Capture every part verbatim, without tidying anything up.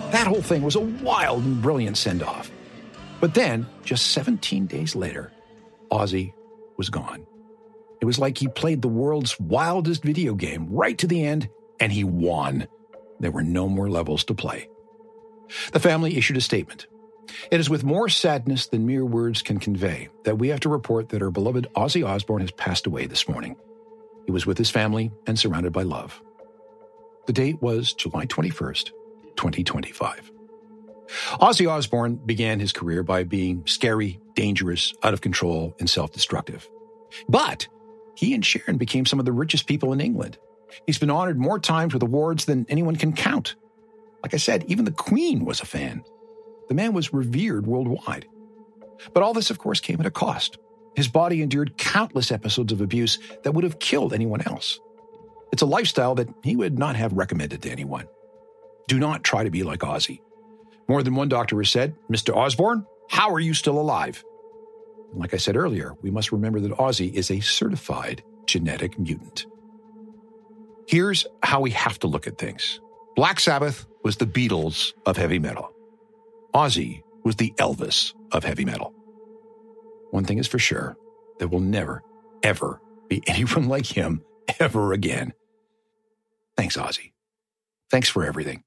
That whole thing was a wild and brilliant send-off. But then, just seventeen days later, Ozzy was gone. It was like he played the world's wildest video game right to the end, and he won. There were no more levels to play. The family issued a statement. It is with more sadness than mere words can convey that we have to report that our beloved Ozzy Osbourne has passed away this morning. He was with his family and surrounded by love. The date was July twenty-first, twenty twenty-five. Ozzy Osbourne began his career by being scary, dangerous, out of control, and self-destructive. But he and Sharon became some of the richest people in England. He's been honored more times with awards than anyone can count. Like I said, even the Queen was a fan. The man was revered worldwide. But all this, of course, came at a cost. His body endured countless episodes of abuse that would have killed anyone else. It's a lifestyle that he would not have recommended to anyone. Do not try to be like Ozzy. More than one doctor has said, Mister Osbourne, how are you still alive? And like I said earlier, we must remember that Ozzy is a certified genetic mutant. Here's how we have to look at things. Black Sabbath was the Beatles of heavy metal. Ozzy was the Elvis of heavy metal. One thing is for sure, there will never, ever be anyone like him ever again. Thanks, Ozzy. Thanks for everything.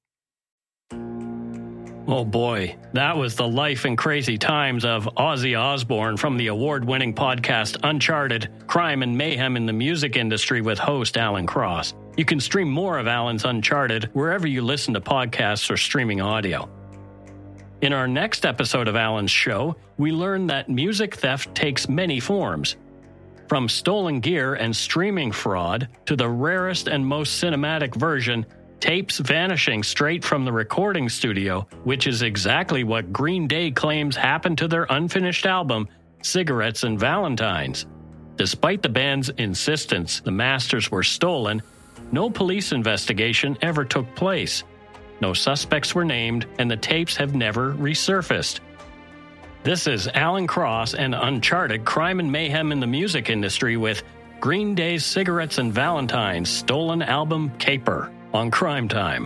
Oh boy, that was the life and crazy times of Ozzy Osbourne from the award-winning podcast Uncharted, Crime and Mayhem in the Music Industry with host Alan Cross. You can stream more of Alan's Uncharted wherever you listen to podcasts or streaming audio. In our next episode of Alan's show, we learn that music theft takes many forms. From stolen gear and streaming fraud to the rarest and most cinematic version, tapes vanishing straight from the recording studio, which is exactly what Green Day claims happened to their unfinished album, Cigarettes and Valentines. Despite the band's insistence the masters were stolen, no police investigation ever took place. No suspects were named, and the tapes have never resurfaced. This is Alan Cross and Uncharted Crime and Mayhem in the Music Industry with Green Day's Cigarettes and Valentines Stolen Album Caper on Crime Time.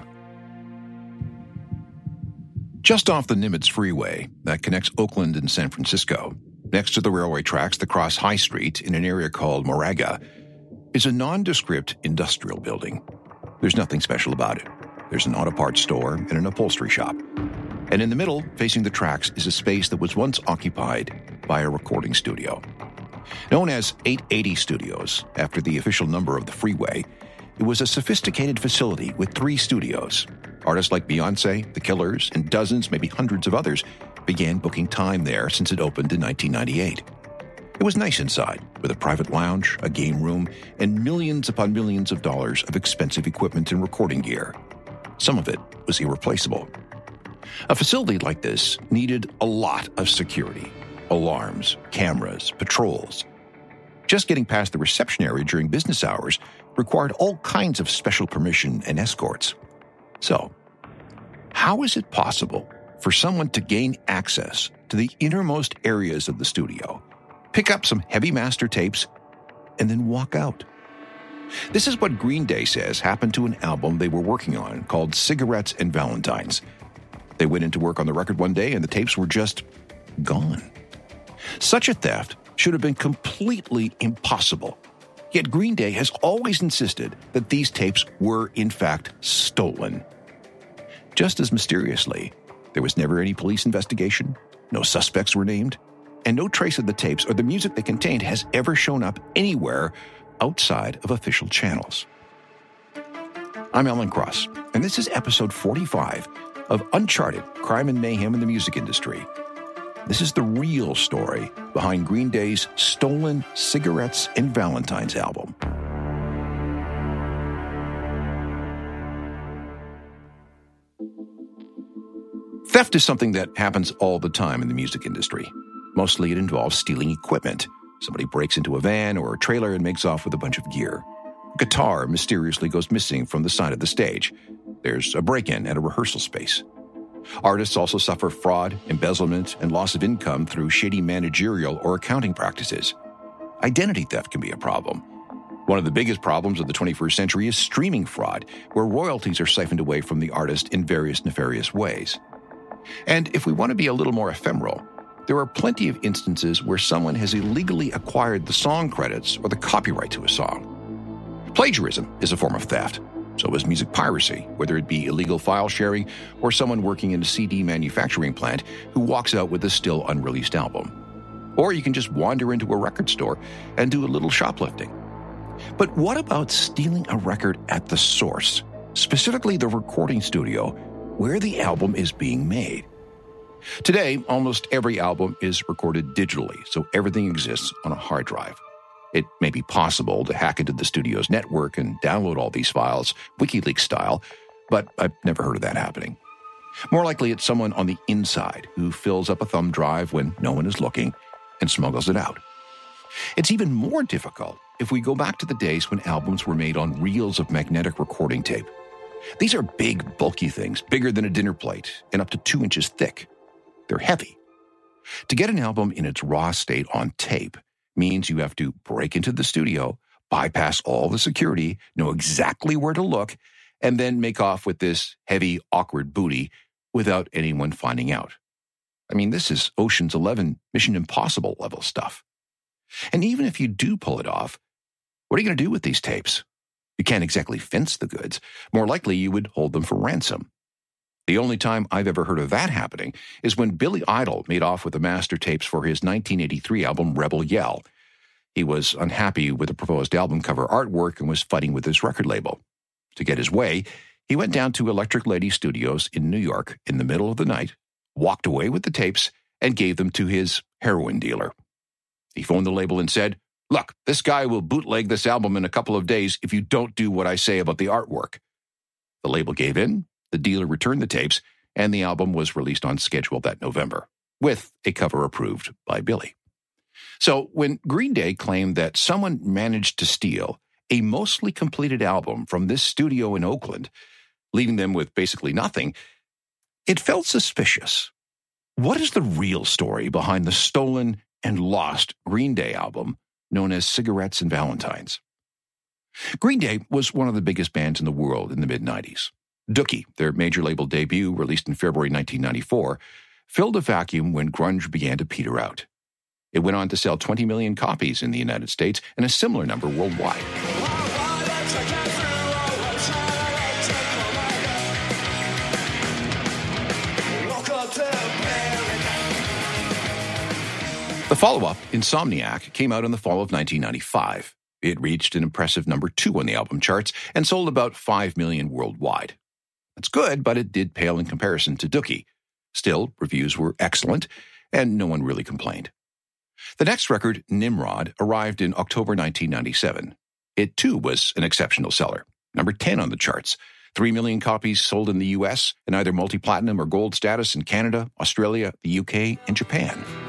Just off the Nimitz Freeway that connects Oakland and San Francisco, next to the railway tracks that cross High Street in an area called Moraga, is a nondescript industrial building. There's nothing special about it. There's an auto parts store and an upholstery shop. And in the middle, facing the tracks, is a space that was once occupied by a recording studio. Known as eight eighty Studios, after the official number of the freeway, it was a sophisticated facility with three studios. Artists like Beyoncé, The Killers, and dozens, maybe hundreds of others began booking time there since it opened in nineteen ninety-eight. It was nice inside, with a private lounge, a game room, and millions upon millions of dollars of expensive equipment and recording gear. Some of it was irreplaceable. A facility like this needed a lot of security. Alarms, cameras, patrols. Just getting past the reception area during business hours required all kinds of special permission and escorts. So, how is it possible for someone to gain access to the innermost areas of the studio, pick up some heavy master tapes, and then walk out? This is what Green Day says happened to an album they were working on called Cigarettes and Valentines. They went into work on the record one day and the tapes were just gone. Such a theft should have been completely impossible. Yet Green Day has always insisted that these tapes were, in fact, stolen. Just as mysteriously, there was never any police investigation, no suspects were named, and no trace of the tapes or the music they contained has ever shown up anywhere outside of official channels. I'm Alan Cross, and this is episode forty-five of Uncharted, Crime and Mayhem in the Music Industry. This is the real story behind Green Day's stolen Cigarettes and Valentines album. Theft is something that happens all the time in the music industry. Mostly it involves stealing equipment. Somebody breaks into a van or a trailer and makes off with a bunch of gear. A guitar mysteriously goes missing from the side of the stage. There's a break-in at a rehearsal space. Artists also suffer fraud, embezzlement, and loss of income through shady managerial or accounting practices. Identity theft can be a problem. One of the biggest problems of the twenty-first century is streaming fraud, where royalties are siphoned away from the artist in various nefarious ways. And if we want to be a little more ephemeral, there are plenty of instances where someone has illegally acquired the song credits or the copyright to a song. Plagiarism is a form of theft. So is music piracy, whether it be illegal file sharing or someone working in a C D manufacturing plant who walks out with a still unreleased album. Or you can just wander into a record store and do a little shoplifting. But what about stealing a record at the source, specifically the recording studio, where the album is being made? Today, almost every album is recorded digitally, so everything exists on a hard drive. It may be possible to hack into the studio's network and download all these files, WikiLeaks style, but I've never heard of that happening. More likely, it's someone on the inside who fills up a thumb drive when no one is looking and smuggles it out. It's even more difficult if we go back to the days when albums were made on reels of magnetic recording tape. These are big, bulky things, bigger than a dinner plate and up to two inches thick. They're heavy. To get an album in its raw state on tape means you have to break into the studio, bypass all the security, know exactly where to look, and then make off with this heavy, awkward booty without anyone finding out. I mean, this is Ocean's Eleven, Mission Impossible level stuff. And even if you do pull it off, what are you going to do with these tapes? You can't exactly fence the goods. More likely, you would hold them for ransom. The only time I've ever heard of that happening is when Billy Idol made off with the master tapes for his nineteen eighty-three album Rebel Yell. He was unhappy with the proposed album cover artwork and was fighting with his record label. To get his way, he went down to Electric Lady Studios in New York in the middle of the night, walked away with the tapes, and gave them to his heroin dealer. He phoned the label and said, "Look, this guy will bootleg this album in a couple of days if you don't do what I say about the artwork." The label gave in. The dealer returned the tapes, and the album was released on schedule that November, with a cover approved by Billy. So when Green Day claimed that someone managed to steal a mostly completed album from this studio in Oakland, leaving them with basically nothing, it felt suspicious. What is the real story behind the stolen and lost Green Day album known as Cigarettes and Valentines? Green Day was one of the biggest bands in the world in the mid-nineties. Dookie, their major label debut, released in February nineteen ninety-four, filled a vacuum when grunge began to peter out. It went on to sell twenty million copies in the United States and a similar number worldwide. The follow-up, Insomniac, came out in the fall of nineteen ninety-five. It reached an impressive number two on the album charts and sold about five million worldwide. That's good, but it did pale in comparison to Dookie. Still, reviews were excellent, and no one really complained. The next record, Nimrod, arrived in October nineteen ninety-seven. It, too, was an exceptional seller, number ten on the charts. Three million copies sold in the U S and either multi-platinum or gold status in Canada, Australia, the U K, and Japan.